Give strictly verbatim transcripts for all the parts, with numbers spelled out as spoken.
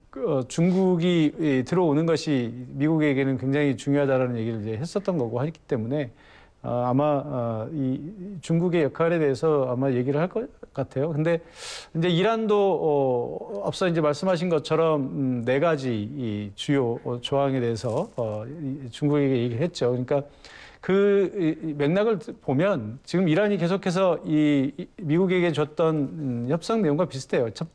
어, 중국이 이, 들어오는 것이 미국에게는 굉장히 중요하다라는 얘기를 이제 했었던 거고 하기 때문에 어, 아마 어, 이 중국의 역할에 대해서 아마 얘기를 할 것 같아요. 근데 이제 이란도 어, 앞서 이제 말씀하신 것처럼 음, 네 가지 이 주요 어, 조항에 대해서 어, 이 중국에게 얘기를 했죠. 그러니까 그 이, 맥락을 보면 지금 이란이 계속해서 이, 이 미국에게 줬던 음, 협상 내용과 비슷해요. 첫,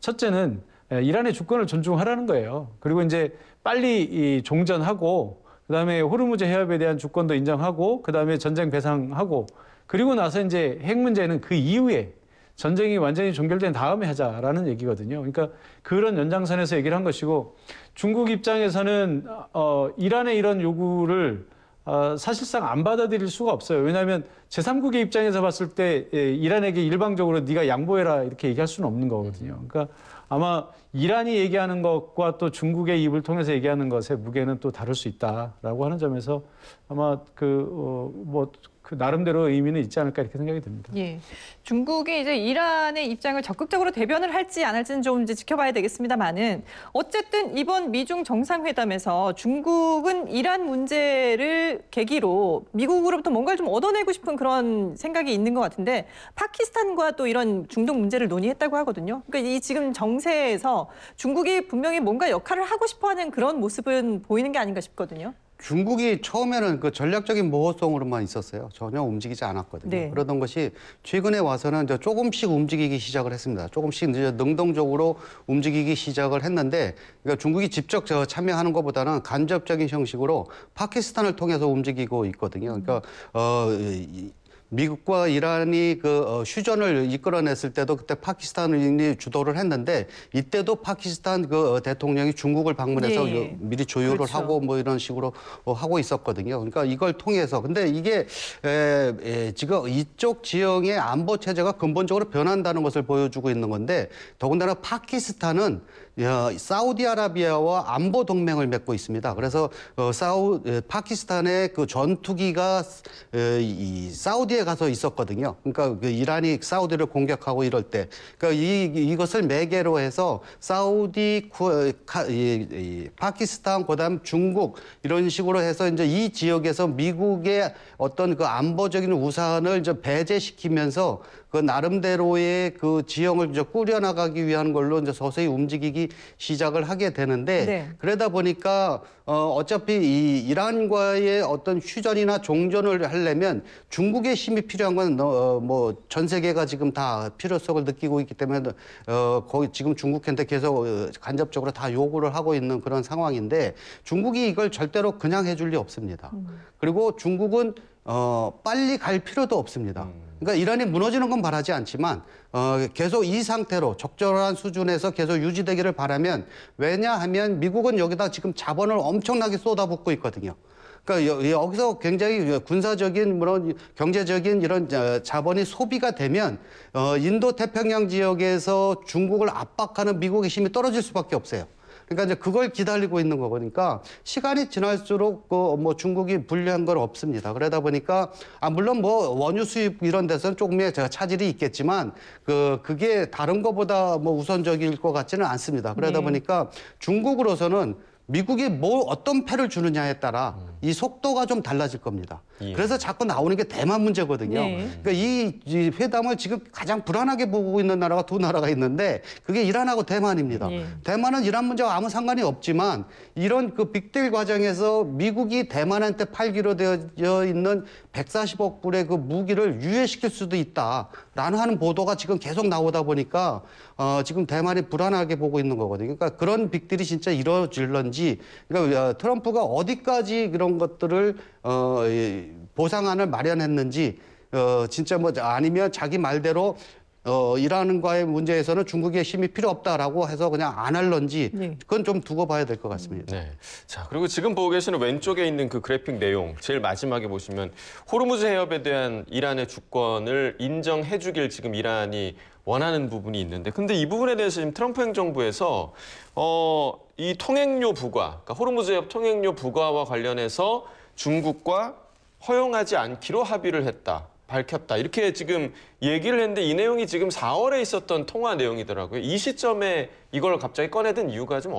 첫째는 이란의 주권을 존중하라는 거예요. 그리고 이제 빨리 이 종전하고 그다음에 호르무즈 해협에 대한 주권도 인정하고 그다음에 전쟁 배상하고 그리고 나서 이제 핵 문제는 그 이후에 전쟁이 완전히 종결된 다음에 하자라는 얘기거든요. 그러니까 그런 연장선에서 얘기를 한 것이고 중국 입장에서는 어, 이란의 이런 요구를 어, 사실상 안 받아들일 수가 없어요. 왜냐하면 제삼국의 입장에서 봤을 때 예, 이란에게 일방적으로 네가 양보해라 이렇게 얘기할 수는 없는 거거든요. 그러니까 아마 이란이 얘기하는 것과 또 중국의 입을 통해서 얘기하는 것의 무게는 또 다를 수 있다라고 하는 점에서 아마 그, 어, 뭐, 그 나름대로 의미는 있지 않을까 이렇게 생각이 듭니다. 예. 중국이 이제 이란의 입장을 적극적으로 대변을 할지 안 할지는 좀 이제 지켜봐야 되겠습니다만은 어쨌든 이번 미중 정상회담에서 중국은 이란 문제를 계기로 미국으로부터 뭔가를 좀 얻어내고 싶은 그런 생각이 있는 것 같은데 파키스탄과 또 이런 중동 문제를 논의했다고 하거든요. 그러니까 이 지금 정세에서 중국이 분명히 뭔가 역할을 하고 싶어하는 그런 모습은 보이는 게 아닌가 싶거든요. 중국이 처음에는 그 전략적인 모호성으로만 있었어요. 전혀 움직이지 않았거든요. 네. 그러던 것이 최근에 와서는 이제 조금씩 움직이기 시작을 했습니다. 조금씩 이제 능동적으로 움직이기 시작을 했는데, 그러니까 중국이 직접 저 참여하는 것보다는 간접적인 형식으로 파키스탄을 통해서 움직이고 있거든요. 그러니까 어. 이, 미국과 이란이 그 어, 휴전을 이끌어냈을 때도 그때 파키스탄이 주도를 했는데 이때도 파키스탄 그 어, 대통령이 중국을 방문해서 예, 예. 미리 조율을 그렇죠. 하고 뭐 이런 식으로 어, 하고 있었거든요. 그러니까 이걸 통해서 근데 이게 에, 에, 지금 이쪽 지형의 안보 체제가 근본적으로 변한다는 것을 보여주고 있는 건데 더군다나 파키스탄은 야, 사우디아라비아와 안보 동맹을 맺고 있습니다. 그래서 어, 사우 에, 파키스탄의 그 전투기가 에, 이 사우디에 가서 있었거든요. 그러니까 그 이란이 사우디를 공격하고 이럴 때, 그러니까 이 이것을 매개로 해서 사우디, 쿠, 카, 이, 이, 파키스탄, 그다음 중국 이런 식으로 해서 이제 이 지역에서 미국의 어떤 그 안보적인 우산을 이제 배제시키면서 그 나름대로의 그 지형을 이제 꾸려나가기 위한 걸로 이제 서서히 움직이기 시작을 하게 되는데 네. 그러다 보니까 어 어차피 이 이란과의 어떤 휴전이나 종전을 하려면 중국의 힘이 필요한 건 어 뭐 전 세계가 지금 다 필요성을 느끼고 있기 때문에 어 거기 지금 중국한테 계속 간접적으로 다 요구를 하고 있는 그런 상황인데 중국이 이걸 절대로 그냥 해줄 리 없습니다. 음. 그리고 중국은 어 빨리 갈 필요도 없습니다. 음. 그러니까 이란이 무너지는 건 바라지 않지만 어, 계속 이 상태로 적절한 수준에서 계속 유지되기를 바라면 왜냐하면 미국은 여기다 지금 자본을 엄청나게 쏟아붓고 있거든요. 그러니까 여기서 굉장히 군사적인 그런 경제적인 이런 자본이 소비가 되면 어, 인도 태평양 지역에서 중국을 압박하는 미국의 힘이 떨어질 수밖에 없어요. 그러니까 이제 그걸 기다리고 있는 거 보니까 시간이 지날수록 그 뭐 중국이 불리한 건 없습니다. 그러다 보니까 아 물론 뭐 원유 수입 이런 데서는 조금의 제가 차질이 있겠지만 그 그게 다른 것보다 뭐 우선적일 것 같지는 않습니다. 그러다 네. 보니까 중국으로서는 미국이 뭐 어떤 패를 주느냐에 따라 음. 이 속도가 좀 달라질 겁니다. 예. 그래서 자꾸 나오는 게 대만 문제거든요. 네. 그러니까 이, 이 회담을 지금 가장 불안하게 보고 있는 나라가 두 나라가 있는데 그게 이란하고 대만입니다. 예. 대만은 이란 문제와 아무 상관이 없지만 이런 그 빅딜 과정에서 미국이 대만한테 팔기로 되어 있는 백사십억 불의 그 무기를 유예시킬 수도 있다라는 하는 보도가 지금 계속 나오다 보니까 어, 지금 대만이 불안하게 보고 있는 거거든요. 그러니까 그런 빅딜이 진짜 이루어질런지 그러니까 트럼프가 어디까지 그런 것들을 어, 보상안을 마련했는지 어, 진짜 뭐 아니면 자기 말대로 어, 이란과의 문제에서는 중국의 힘이 필요 없다라고 해서 그냥 안 할런지 네. 그건 좀 두고 봐야 될 것 같습니다. 네. 자, 그리고 지금 보고 계시는 왼쪽에 있는 그 그래픽 내용 제일 마지막에 보시면 호르무즈 해협에 대한 이란의 주권을 인정해 주길 지금 이란이 원하는 부분이 있는데 근데 이 부분에 대해서 지금 트럼프 행정부에서 어, 이 통행료 부과, 그러니까 호르무즈 해협 통행료 부과와 관련해서 중국과 허용하지 않기로 합의를 했다. 밝혔다. 이렇게 지금 얘기를 했는데 이 내용이 지금 사월에 있었던 통화 내용이더라고요. 이 시점에 이걸 갑자기 꺼내든 이유가 좀